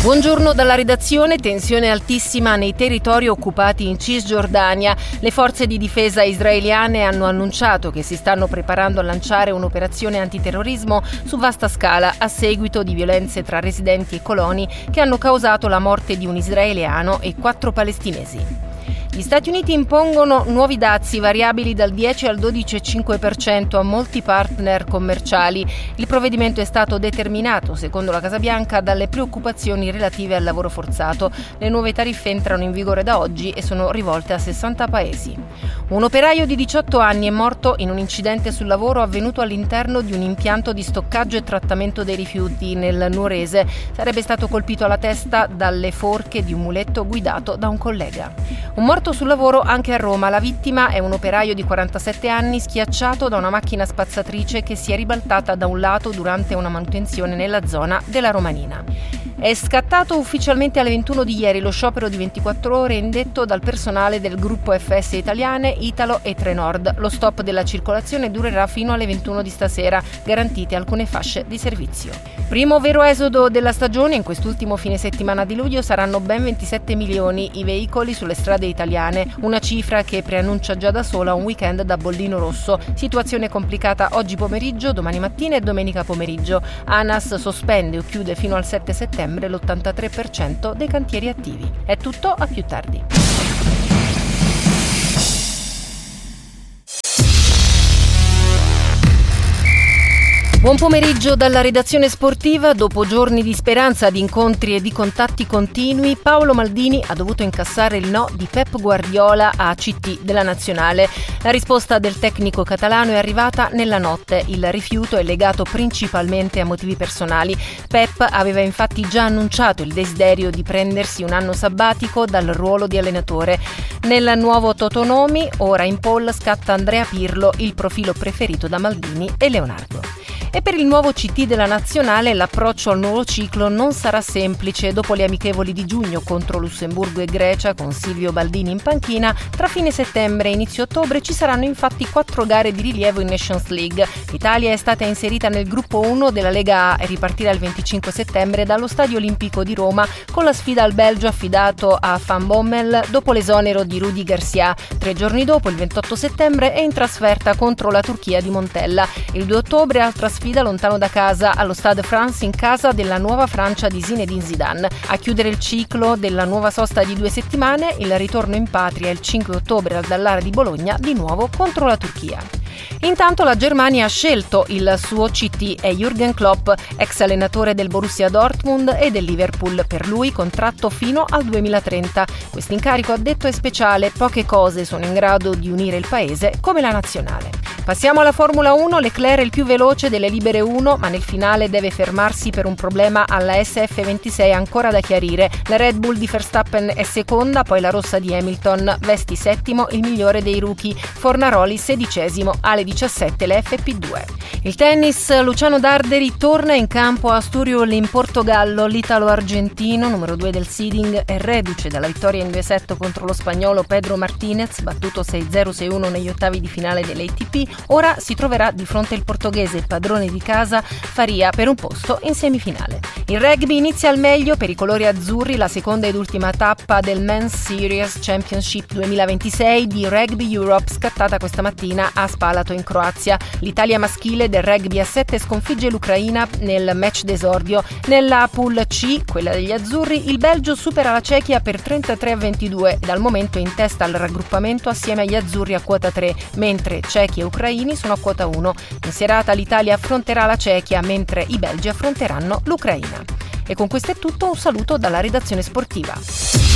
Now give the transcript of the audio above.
Buongiorno dalla redazione. Tensione altissima nei territori occupati in Cisgiordania. Le forze di difesa israeliane hanno annunciato che si stanno preparando a lanciare un'operazione antiterrorismo su vasta scala a seguito di violenze tra residenti e coloni che hanno causato la morte di un israeliano e 4 palestinesi. Gli Stati Uniti impongono nuovi dazi variabili dal 10 al 12,5% a molti partner commerciali. Il provvedimento è stato determinato, secondo la Casa Bianca, dalle preoccupazioni relative al lavoro forzato. Le nuove tariffe entrano in vigore da oggi e sono rivolte a 60 paesi. Un operaio di 18 anni è morto in un incidente sul lavoro avvenuto all'interno di un impianto di stoccaggio e trattamento dei rifiuti nel Nuorese. Sarebbe stato colpito alla testa dalle forche di un muletto guidato da un collega. Un morto sul lavoro anche a Roma. La vittima è un operaio di 47 anni schiacciato da una macchina spazzatrice che si è ribaltata da un lato durante una manutenzione nella zona della Romanina. È scattato ufficialmente alle 21 di ieri lo sciopero di 24 ore indetto dal personale del gruppo FS Italiane, Italo e Trenord. Lo stop della circolazione durerà fino alle 21 di stasera, garantite alcune fasce di servizio. Primo vero esodo della stagione, in quest'ultimo fine settimana di luglio saranno ben 27 milioni i veicoli sulle strade italiane, una cifra che preannuncia già da sola un weekend da bollino rosso. Situazione complicata oggi pomeriggio, domani mattina e domenica pomeriggio. ANAS sospende o chiude fino al 7 settembre l'83% dei cantieri attivi. È tutto, a più tardi. Buon pomeriggio dalla redazione sportiva. Dopo giorni di speranza, di incontri e di contatti continui, Paolo Maldini ha dovuto incassare il no di Pep Guardiola a CT della nazionale. La risposta del tecnico catalano è arrivata nella notte. Il rifiuto è legato principalmente a motivi personali. Pep aveva infatti già annunciato il desiderio di prendersi un anno sabbatico dal ruolo di allenatore. Nel nuovo Totonomi, ora in pole, scatta Andrea Pirlo, il profilo preferito da Maldini e Leonardo. E per il nuovo CT della nazionale l'approccio al nuovo ciclo non sarà semplice. Dopo le amichevoli di giugno contro Lussemburgo e Grecia, con Silvio Baldini in panchina, tra fine settembre e inizio ottobre ci saranno infatti 4 gare di rilievo in Nations League. L'Italia è stata inserita nel gruppo 1 della Lega A e ripartirà il 25 settembre dallo Stadio Olimpico di Roma con la sfida al Belgio affidato a Van Bommel dopo l'esonero di Rudi Garcia. 3 giorni dopo, il 28 settembre, è in trasferta contro la Turchia di Montella. Il 2 ottobre altra sfida lontano da casa allo Stade France in casa della nuova Francia di Zinedine Zidane. A chiudere il ciclo della nuova sosta di 2 settimane, il ritorno in patria il 5 ottobre al Dallara di Bologna, di nuovo contro la Turchia. Intanto la Germania ha scelto il suo CT, è Jürgen Klopp, ex allenatore del Borussia Dortmund e del Liverpool. Per lui contratto fino al 2030. Questo incarico, ha detto, è speciale, poche cose sono in grado di unire il paese come la nazionale. Passiamo alla Formula 1, Leclerc è il più veloce delle libere 1, ma nel finale deve fermarsi per un problema alla SF26 ancora da chiarire. La Red Bull di Verstappen è seconda, poi la rossa di Hamilton. Vesti settimo, il migliore dei rookie. Fornaroli 16esimo, alle 17 le FP2. Il tennis, Luciano Darderi torna in campo a Sturiol in Portogallo. L'italo-argentino, numero 2 del seeding, è reduce dalla vittoria in 2-7 contro lo spagnolo Pedro Martinez, battuto 6-0, 6-1 negli ottavi di finale dell'ATP. Ora si troverà di fronte il portoghese, padrone di casa, Faria, per un posto in semifinale. Il rugby inizia al meglio per i colori azzurri la seconda ed ultima tappa del Men's Series Championship 2026 di Rugby Europe, scattata questa mattina a Spalato in Croazia. L'Italia maschile del rugby a 7 sconfigge l'Ucraina nel match d'esordio. Nella pool C, quella degli azzurri, il Belgio supera la Cechia per 33-22 e dal momento in testa al raggruppamento assieme agli azzurri a quota 3, mentre cechi e ucraini sono a quota 1. In serata l'Italia affronterà la Cechia, mentre i belgi affronteranno l'Ucraina. E con questo è tutto, un saluto dalla redazione sportiva.